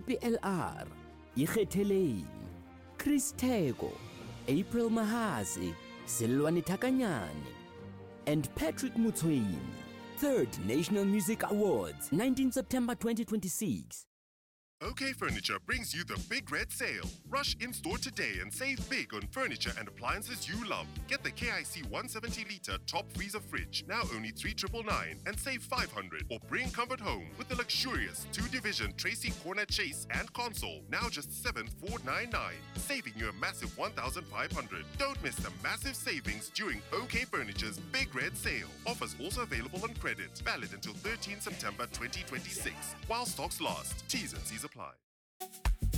Happy LR, Ikgetheleng, Chris Tego, April Mahasi, Silwani Takanyane, and Patrick Mutsweni. 3rd National Music Awards, 19 September 2026. OK Furniture brings you the Big Red Sale. Rush in-store today and save big on furniture and appliances you love. Get the KIC 170-litre top freezer fridge, now only 3,999 and save 500. Or bring comfort home with the luxurious 2-division Tracy corner chase and console, now just 7,499, saving you a massive 1,500. Don't miss the massive savings during OK Furniture's Big Red Sale. Offers also available on credit, valid until 13 September 2026, while stocks last. T's and C's apply.